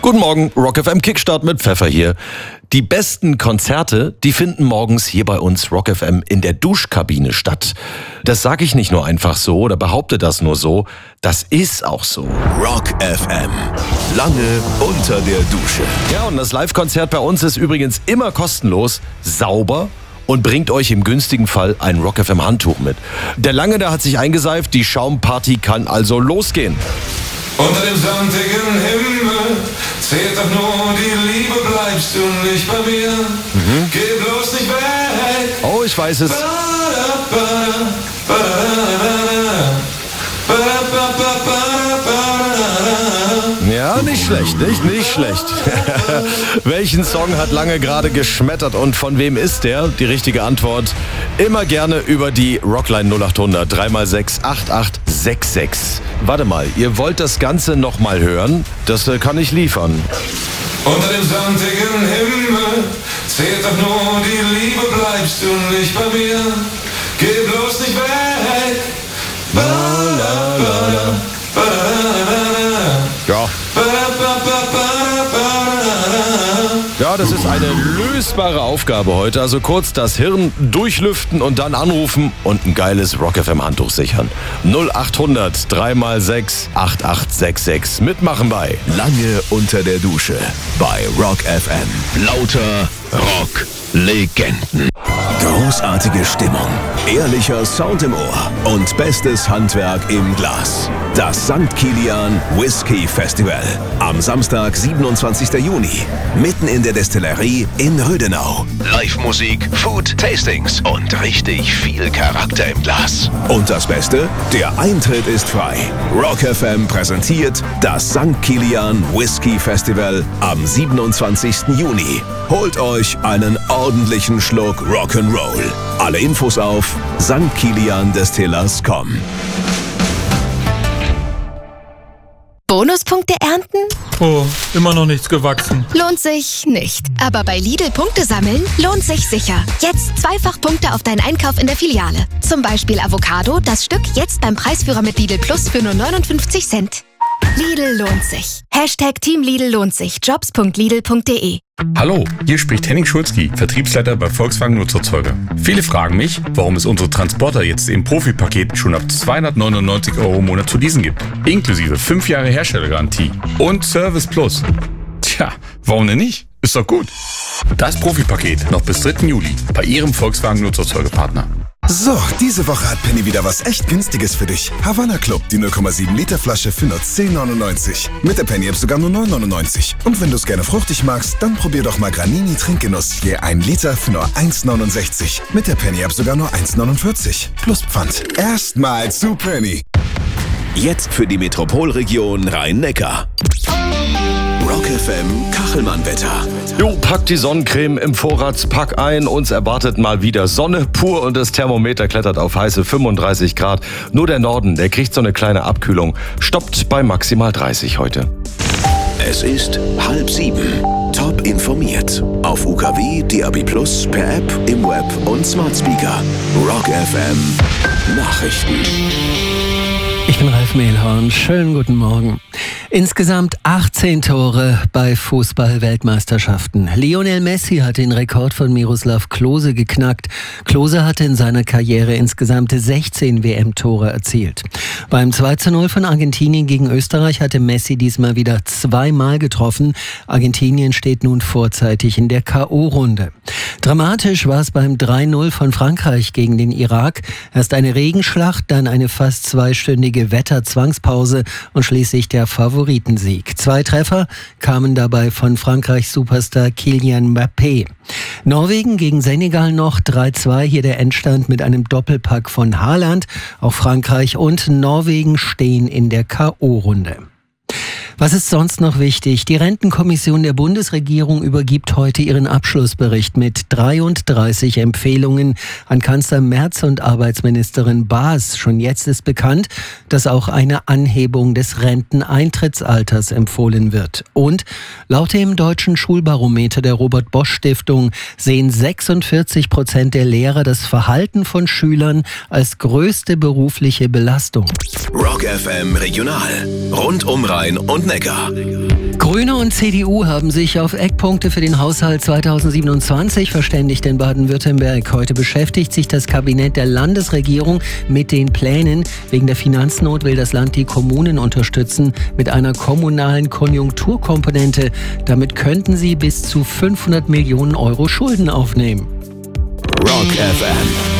Guten Morgen, Rock FM Kickstart mit Pfeffer hier. Die besten Konzerte, die finden morgens hier bei uns Rock FM in der Duschkabine statt. Das sage ich nicht nur einfach so oder behaupte das nur so, das ist auch so. Rock FM, lange unter der Dusche. Ja, und das Live-Konzert bei uns ist übrigens immer kostenlos, sauber und bringt euch im günstigen Fall ein Rock FM Handtuch mit. Der Lange, der hat sich eingeseift, die Schaumparty kann also losgehen. Unter dem sonnigen Himmel zählt doch nur die Liebe, bleibst du nicht bei mir. Geh bloß nicht weg. Oh, ich weiß es. Ja, nicht schlecht, nicht schlecht. Welchen Song hat Lange gerade geschmettert und von wem ist der? Die richtige Antwort immer gerne über die Rockline 0800 3x6 8866. Warte mal, ihr wollt das Ganze nochmal hören? Das kann ich liefern. Unter dem sonnigen Himmel zählt doch nur die Liebe, bleibst du nicht bei mir. Geh bloß nicht weg. Ja. Ja, das ist eine lösbare Aufgabe heute. Also kurz das Hirn durchlüften und dann anrufen und ein geiles Rock FM Handtuch sichern. 0800 3x6 8866. Mitmachen bei Lange unter der Dusche bei Rock FM. Lauter Rock-Legenden. Großartige Stimmung, ehrlicher Sound im Ohr und bestes Handwerk im Glas. Das St. Kilian Whisky Festival am Samstag, 27. Juni. Mitten in der Destillerie in Rödenau. Live-Musik, Food, Tastings und richtig viel Charakter im Glas. Und das Beste? Der Eintritt ist frei. Rock FM präsentiert das St. Kilian Whisky Festival am 27. Juni. Holt euch einen ordentlichen Schluck Rock'n'Roll. Alle Infos auf stkiliandestillers.com. Bonuspunkte ernten? Oh, immer noch nichts gewachsen. Lohnt sich nicht. Aber bei Lidl Punkte sammeln lohnt sich sicher. Jetzt zweifach Punkte auf deinen Einkauf in der Filiale. Zum Beispiel Avocado, das Stück jetzt beim Preisführer mit Lidl Plus für nur 59 Cent. Lidl lohnt sich. Hashtag Team Lidl lohnt sich. Jobs.lidl.de. Hallo, hier spricht Henning Schulzky, Vertriebsleiter bei Volkswagen Nutzerzeuger. Viele fragen mich, warum es unsere Transporter jetzt im Profi-Paket schon ab 299 € im Monat zu leasen gibt. Inklusive 5 Jahre Herstellergarantie und Service Plus. Tja, warum denn nicht? Ist doch gut. Das Profi-Paket noch bis 3. Juli bei Ihrem Volkswagen Nutzerzeugerpartner. So, diese Woche hat Penny wieder was echt Günstiges für dich. Havanna Club, die 0,7 Liter Flasche für nur 10,99. Mit der Penny-App sogar nur 9,99. Und wenn du es gerne fruchtig magst, dann probier doch mal Granini Trinkgenuss. Je 1 Liter für nur 1,69. Mit der Penny-App sogar nur 1,49. Plus Pfand. Erstmal zu Penny. Jetzt für die Metropolregion Rhein-Neckar. Rock FM Kachelmann-Wetter. Jo, packt die Sonnencreme im Vorratspack ein. Uns erwartet mal wieder Sonne pur und das Thermometer klettert auf heiße 35 Grad. Nur der Norden, der kriegt so eine kleine Abkühlung. Stoppt bei maximal 30 heute. Es ist 6:30. Top informiert. Auf UKW, DAB+, per App, im Web und Smart Speaker. Rock FM Nachrichten. Ich bin Ralf Mehlhorn. Schönen guten Morgen. Insgesamt 18 Tore bei Fußball-Weltmeisterschaften. Lionel Messi hat den Rekord von Miroslav Klose geknackt. Klose hatte in seiner Karriere insgesamt 16 WM-Tore erzielt. Beim 2:0 von Argentinien gegen Österreich hatte Messi diesmal wieder 2-mal getroffen. Argentinien steht nun vorzeitig in der K.O.-Runde. Dramatisch war es beim 3:0 von Frankreich gegen den Irak. Erst eine Regenschlacht, dann eine fast 2-stündige Wetterzwangspause und schließlich der Favoritensieg. 2 Treffer kamen dabei von Frankreichs Superstar Kylian Mbappé. Norwegen gegen Senegal noch 3:2, hier der Endstand mit einem Doppelpack von Haaland. Auch Frankreich und Norwegen stehen in der K.O.-Runde. Was ist sonst noch wichtig? Die Rentenkommission der Bundesregierung übergibt heute ihren Abschlussbericht mit 33 Empfehlungen an Kanzler Merz und Arbeitsministerin Baas. Schon jetzt ist bekannt, dass auch eine Anhebung des Renteneintrittsalters empfohlen wird. Und laut dem Deutschen Schulbarometer der Robert-Bosch-Stiftung sehen 46% der Lehrer das Verhalten von Schülern als größte berufliche Belastung. Rock FM Regional. Rund um Rhein und lecker. Grüne und CDU haben sich auf Eckpunkte für den Haushalt 2027 verständigt in Baden-Württemberg. Heute beschäftigt sich das Kabinett der Landesregierung mit den Plänen. Wegen der Finanznot will das Land die Kommunen unterstützen mit einer kommunalen Konjunkturkomponente. Damit könnten sie bis zu 500 Millionen Euro Schulden aufnehmen. Rock FM.